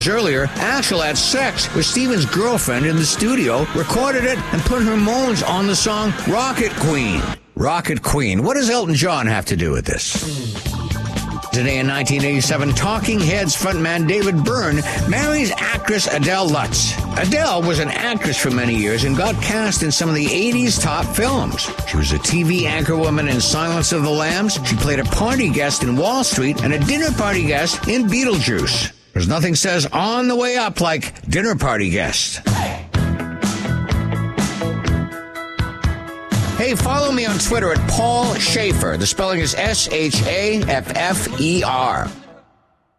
Earlier, Axl had sex with Steven's girlfriend in the studio, recorded it, and put her moans on the song Rocket Queen. Rocket Queen. What does Elton John have to do with this? Today in 1987, Talking Heads frontman David Byrne marries actress Adele Lutz. Adele was an actress for many years and got cast in some of the 80s top films. She was a TV anchorwoman in Silence of the Lambs. She played a party guest in Wall Street and a dinner party guest in Beetlejuice. There's nothing says on the way up like dinner party guest. Hey, follow me on Twitter at Paul Schaefer. The spelling is Schaeffer.